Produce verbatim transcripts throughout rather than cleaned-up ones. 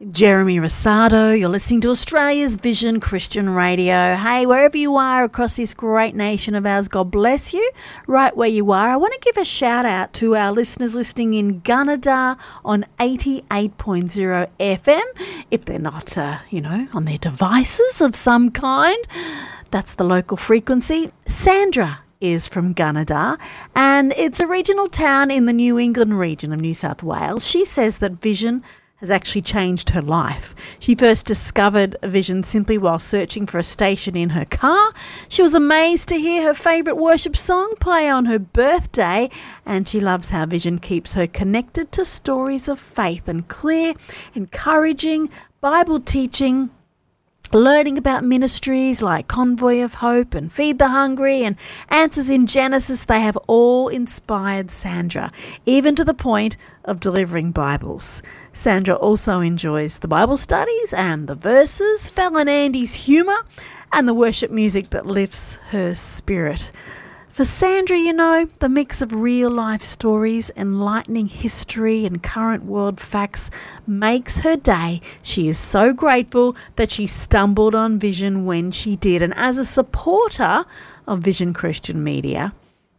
Jeremy Rosado. You're listening to Australia's Vision Christian Radio. Hey, wherever you are across this great nation of ours, God bless you right where you are. I want to give a shout out to our listeners listening in Gunnedah on eighty-eight point oh F M. If they're not, uh, you know, on their devices of some kind, that's the local frequency. Sandra is from Gunnedah, and it's a regional town in the New England region of New South Wales. She says that Vision has actually changed her life. She first discovered Vision simply while searching for a station in her car. She was amazed to hear her favourite worship song play on her birthday, and she loves how Vision keeps her connected to stories of faith and clear, encouraging Bible teaching, learning about ministries like Convoy of Hope and Feed the Hungry and Answers in Genesis. They have all inspired Sandra, even to the point of delivering Bibles. Sandra also enjoys the Bible studies and the verses, Fallon Andy's humour, and the worship music that lifts her spirit. For Sandra, you know, the mix of real-life stories, enlightening history and current world facts makes her day. She is so grateful that she stumbled on Vision when she did. And as a supporter of Vision Christian Media,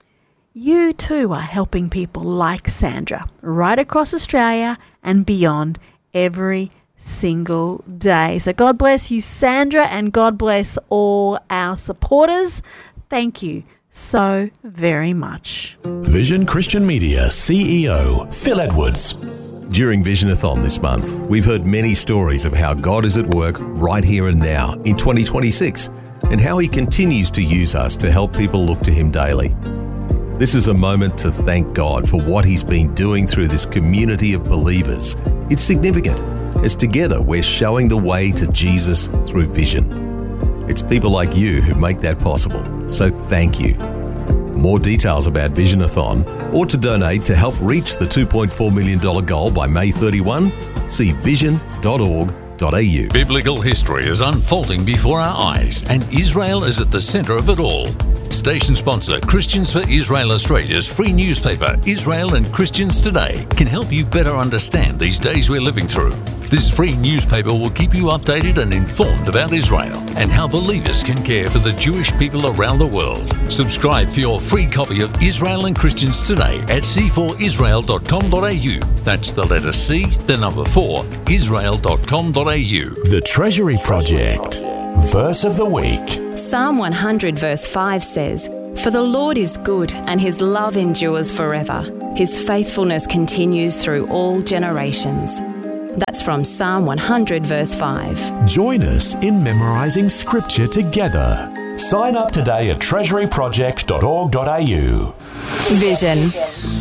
you too are helping people like Sandra right across Australia and beyond every single day. So God bless you, Sandra, and God bless all our supporters. Thank you so very much. Vision Christian Media C E O Phil Edwards. During Visionathon this month, we've heard many stories of how God is at work right here and now in twenty twenty-six, and how He continues to use us to help people look to Him daily. This is a moment to thank God for what He's been doing through this community of believers. It's significant, as together we're showing the way to Jesus through Vision. It's people like you who make that possible, so thank you. More details about Visionathon or to donate to help reach the two point four million dollars goal by May thirty-first, see vision dot org dot a u. Biblical history is unfolding before our eyes, and Israel is at the centre of it all. Station sponsor Christians for Israel Australia's free newspaper, Israel and Christians Today, can help you better understand these days we're living through. This free newspaper will keep you updated and informed about Israel and how believers can care for the Jewish people around the world. Subscribe for your free copy of Israel and Christians Today at c four israel dot com dot a u. That's the letter C, the number four, israel dot com dot a u. The Treasury Project. Verse of the Week. Psalm one hundred verse five says, "For the Lord is good, and His love endures forever. His faithfulness continues through all generations." That's from Psalm one hundred verse five. Join us in memorising Scripture together. Sign up today at treasury project dot org dot a u. Vision.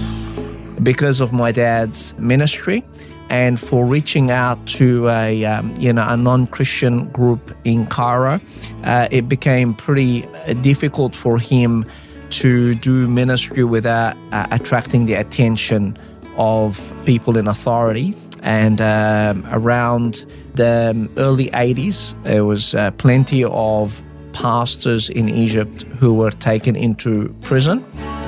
Because of my dad's ministry and for reaching out to a um, you know a non-Christian group in Cairo, uh, it became pretty difficult for him to do ministry without uh, attracting the attention of people in authority. And um, around the early eighties, there was uh, plenty of pastors in Egypt who were taken into prison.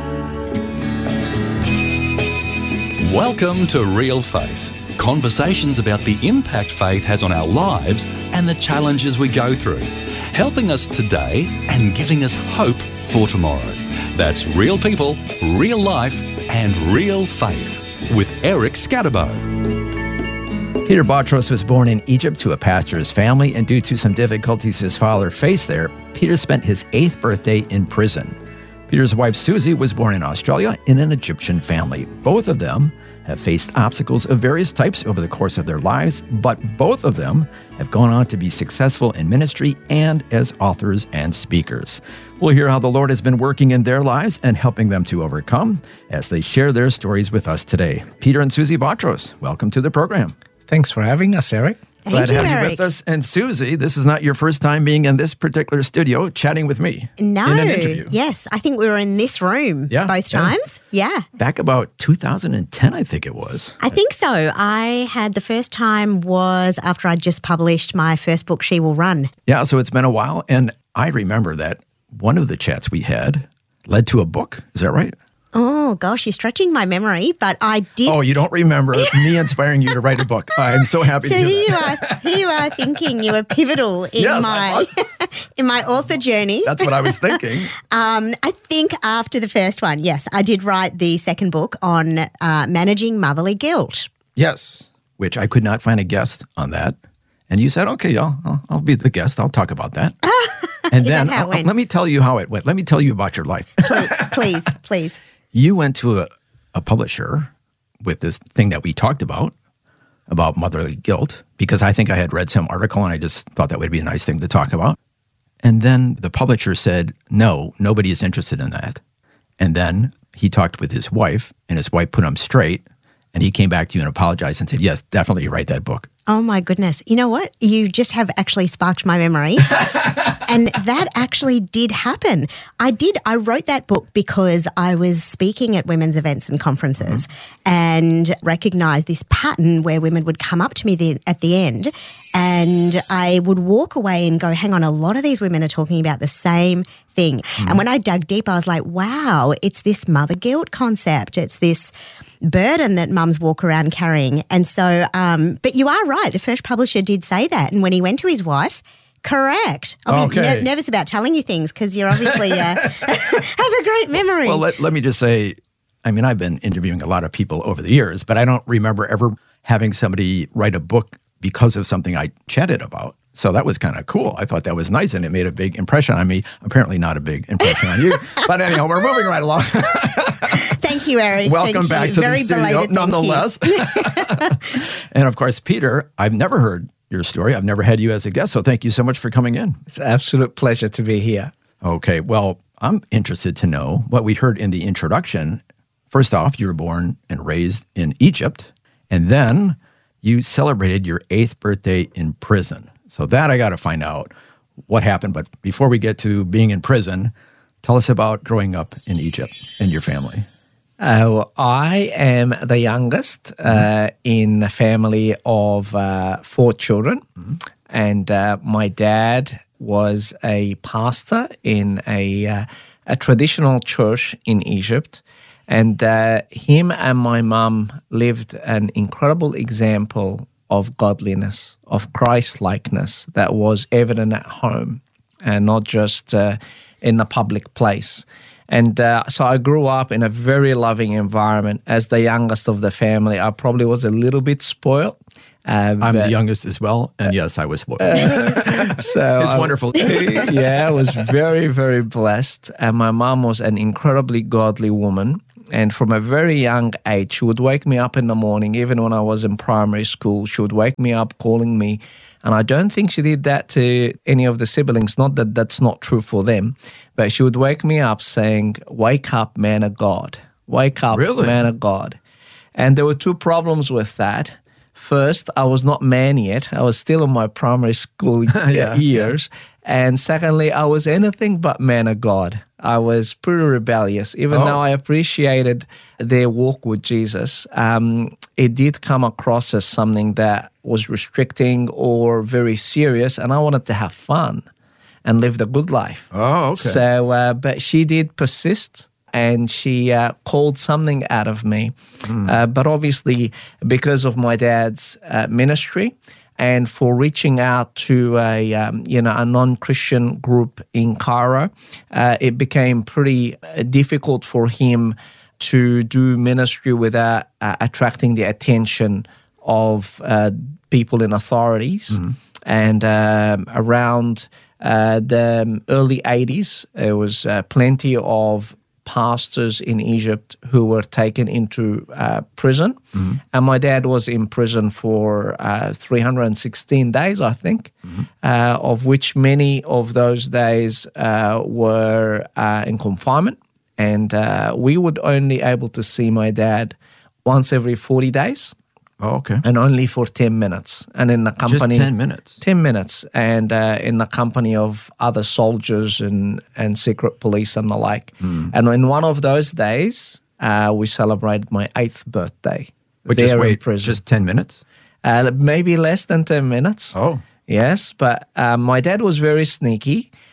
Welcome to Real Faith. Conversations about the impact faith has on our lives and the challenges we go through, helping us today and giving us hope for tomorrow. That's real people, real life, and real faith with Eric Scatterbo. Peter Botros was born in Egypt to a pastor's family, and due to some difficulties his father faced there, Peter spent his eighth birthday in prison. Peter's wife Susie was born in Australia in an Egyptian family. Both of them have faced obstacles of various types over the course of their lives, but both of them have gone on to be successful in ministry and as authors and speakers. We'll hear how the Lord has been working in their lives and helping them to overcome as they share their stories with us today. Peter and Susie Botros, welcome to the program. Thanks for having us, Eric. Thank Glad you, to have Eric. you with us. And Susie, this is not your first time being in this particular studio chatting with me. No. In an interview. Yes, I think we were in this room Yeah, both yeah. times. Yeah. Back about two thousand ten, I think it was. I think so. I had the first time was after I just published my first book, She Will Run. Yeah, so it's been a while. And I remember that one of the chats we had led to a book. Is that right? Oh, gosh, you're stretching my memory, but I did. Oh, you don't remember me inspiring you to write a book. I'm so happy So to hear here you that. are, here you are thinking you were pivotal in Yes, my I in my author journey. That's what I was thinking. Um, I think after the first one, yes, I did write the second book on uh, managing motherly guilt. Yes, which I could not find a guest on that. And you said, okay, I'll, I'll, I'll be the guest. I'll talk about that. And then how it uh, went? let me tell you how it went. Let me tell you about your life. Please, please, please. You went to a, a publisher with this thing that we talked about, about motherly guilt, because I think I had read some article and I just thought that would be a nice thing to talk about. And then the publisher said, no, nobody is interested in that. And then he talked with his wife, and his wife put him straight, and he came back to you and apologized and said, yes, definitely write that book. Oh, my goodness. You know what? You just have actually sparked my memory. And that actually did happen. I did. I wrote that book because I was speaking at women's events and conferences mm-hmm. and recognized this pattern where women would come up to me the, at the end and I would walk away and go, hang on, a lot of these women are talking about the same thing. Mm-hmm. And when I dug deep, I was like, wow, it's this mother guilt concept. It's this burden that mums walk around carrying. And so, um, but you are right. The first publisher did say that. And when he went to his wife, correct. I'll be Okay. ner- nervous about telling you things because you're obviously uh, have a great memory. Well, let, let me just say, I mean, I've been interviewing a lot of people over the years, but I don't remember ever having somebody write a book because of something I chatted about. So that was kind of cool. I thought that was nice, and it made a big impression on me. Apparently not a big impression on you. But anyhow, we're moving right along. Thank you, Eric. Welcome Thank back you. to Very the studio, belated thank nonetheless. And of course, Peter, I've never heard your story. I've never had you as a guest, so thank you so much for coming in. It's an absolute pleasure to be here. Okay, well, I'm interested to know what we heard in the introduction. First off, you were born and raised in Egypt, and then you celebrated your eighth birthday in prison. So that I got to find out what happened. But before we get to being in prison, tell us about growing up in Egypt and your family. Uh, well, I am the youngest uh, mm-hmm. in a family of uh, four children. Mm-hmm. And uh, my dad was a pastor in a, uh, a traditional church in Egypt. And uh, him and my mum lived an incredible example of godliness, of Christ-likeness that was evident at home and not just uh, in a public place. And uh, so I grew up in a very loving environment. As the youngest of the family, I probably was a little bit spoiled. Uh, I'm the youngest as well, and yes, I was spoiled. Uh, so it's I, wonderful. Yeah, I was very, very blessed. And my mom was an incredibly godly woman. And from a very young age, she would wake me up in the morning, even when I was in primary school. She would wake me up calling me. And I don't think she did that to any of the siblings. Not that that's not true for them. But she would wake me up saying, wake up, man of God. Wake up, really? Man of God. And there were two problems with that. First, I was not man yet. I was still in my primary school yeah, years. Yeah. And secondly, I was anything but man of God. I was pretty rebellious. Even oh. though I appreciated their walk with Jesus, um, it did come across as something that was restricting or very serious, and I wanted to have fun and live the good life. Oh, okay. So, uh, but she did persist, and she uh, called something out of me. Mm. Uh, but obviously, because of my dad's uh, ministry, and for reaching out to a um, you know a non-Christian group in Cairo, uh, it became pretty difficult for him to do ministry without uh, attracting the attention of uh, people in authorities. Mm-hmm. And um, around uh, the early eighties, there was uh, plenty of pastors in Egypt who were taken into uh, prison. Mm-hmm. And my dad was in prison for uh, three hundred sixteen days, I think, mm-hmm. uh, of which many of those days uh, were uh, in confinement. And uh, we would only able to see my dad once every forty days. Oh, okay. And only for ten minutes. And in the company... Just ten minutes? ten minutes. And uh, in the company of other soldiers and, and secret police and the like. Mm. And in one of those days, uh, we celebrated my eighth birthday. But just wait, just ten minutes? Uh, maybe less than ten minutes. Oh. Yes, but uh, my dad was very sneaky.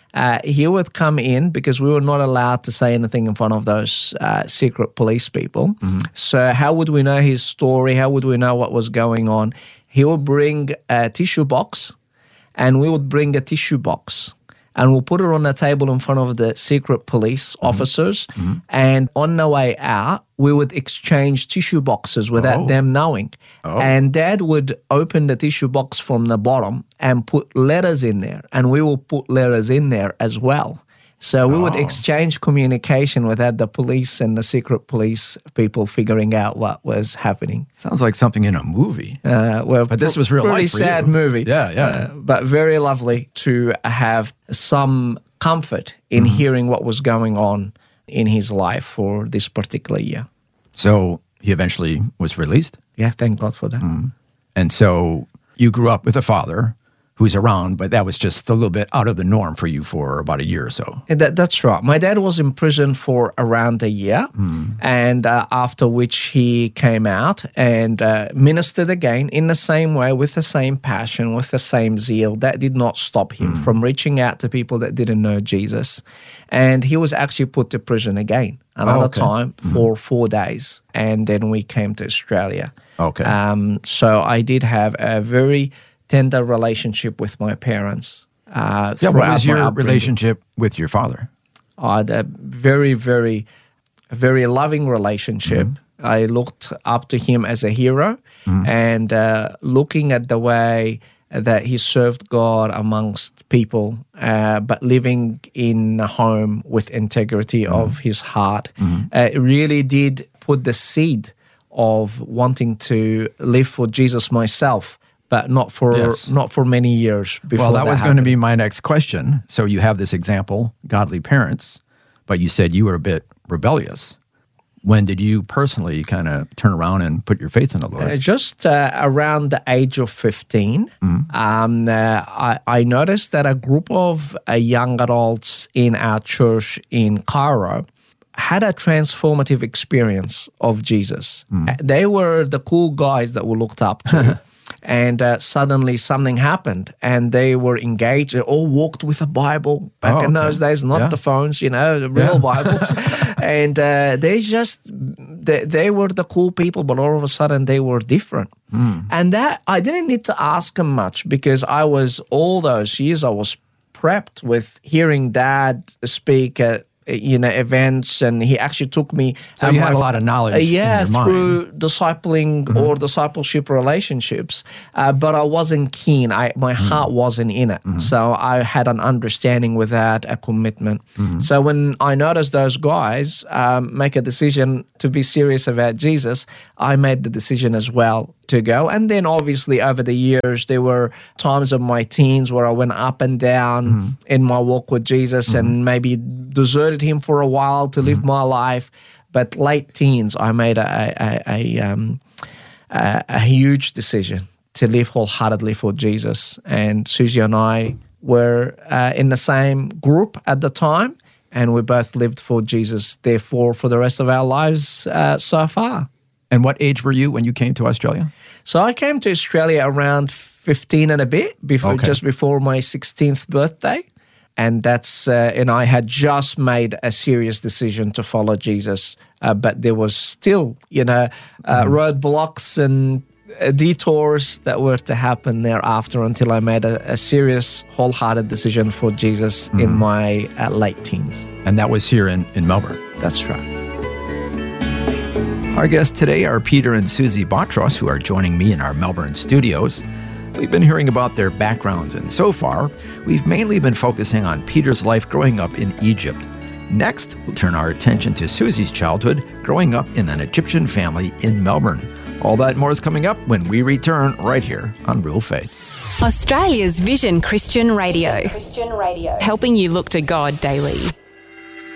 uh, he would come in because we were not allowed to say anything in front of those uh, secret police people. Mm-hmm. So how would we know his story? How would we know what was going on? He would bring a tissue box, and we would bring a tissue box. And we'll put it on the table in front of the secret police mm-hmm. officers. Mm-hmm. And on the way out, we would exchange tissue boxes without oh. them knowing. Oh. And Dad would open the tissue box from the bottom and put letters in there. And we will put letters in there as well. So we oh. would exchange communication without the police and the secret police people figuring out what was happening. Sounds like something in a movie. Uh, well, but this was real pretty life for sad you. movie. Yeah, yeah. Uh, but very lovely to have some comfort in mm-hmm. hearing what was going on in his life for this particular year. So he eventually was released? Yeah, thank God for that. Mm-hmm. And so you grew up with a father who's around, but that was just a little bit out of the norm for you for about a year or so. That, that's right. My dad was in prison for around a year, mm. and uh, after which he came out and uh, ministered again in the same way, with the same passion, with the same zeal. That did not stop him mm. from reaching out to people that didn't know Jesus. And he was actually put to prison again, another oh, okay. time mm. for four days. And then we came to Australia. Okay. Um, so I did have a very tender relationship with my parents. Uh, yeah, what was your relationship with your father? I had a very, very, very loving relationship. Mm-hmm. I looked up to him as a hero, mm-hmm. and uh, looking at the way that he served God amongst people, uh, but living in a home with integrity mm-hmm. of his heart, mm-hmm. uh, it really did put the seed of wanting to live for Jesus myself. But not for yes. not for many years before. Well, that, that was happened. going to be my next question. So you have this example, godly parents, but you said you were a bit rebellious. When did you personally kind of turn around and put your faith in the Lord? Uh, just uh, around the age of fifteen, mm-hmm. um, uh, I, I noticed that a group of uh, young adults in our church in Cairo had a transformative experience of Jesus. Mm-hmm. They were the cool guys that we looked up to. And uh, suddenly something happened, and they were engaged. They all walked with a Bible back oh, in okay. those days, not yeah. the phones, you know, the real yeah. Bibles. And uh, they just, they, they were the cool people, but all of a sudden they were different. Mm. And that, I didn't need to ask them much, because I was, all those years, I was prepped with hearing Dad speak at, you know, events, and he actually took me. So um, you had a lot of knowledge. Uh, yeah, in your through mind. discipling mm-hmm. or discipleship relationships, uh, but I wasn't keen. I my mm-hmm. heart wasn't in it, mm-hmm. so I had an understanding without a commitment. Mm-hmm. So when I noticed those guys um, make a decision to be serious about Jesus, I made the decision as well to go. And then obviously over the years, there were times of my teens where I went up and down mm-hmm. in my walk with Jesus mm-hmm. and maybe deserted him for a while to live mm-hmm. my life. But late teens, I made a, a, a, um, a, a huge decision to live wholeheartedly for Jesus. And Susie and I were uh, in the same group at the time, and we both lived for Jesus, therefore, for the rest of our lives uh, so far. And what age were you when you came to Australia? So I came to Australia around fifteen and a bit, before okay. just before my sixteenth birthday. And that's, uh, and I had just made a serious decision to follow Jesus. Uh, but there was still, you know, uh, mm-hmm. roadblocks and uh, detours that were to happen thereafter until I made a, a serious, wholehearted decision for Jesus mm-hmm. in my uh, late teens. And that was here in, in Melbourne? That's right. Our guests today are Peter and Susie Botros, who are joining me in our Melbourne studios. We've been hearing about their backgrounds, and so far, we've mainly been focusing on Peter's life growing up in Egypt. Next, we'll turn our attention to Susie's childhood growing up in an Egyptian family in Melbourne. All that and more is coming up when we return right here on Real Faith. Australia's Vision Christian Radio. Christian Radio. Helping you look to God daily.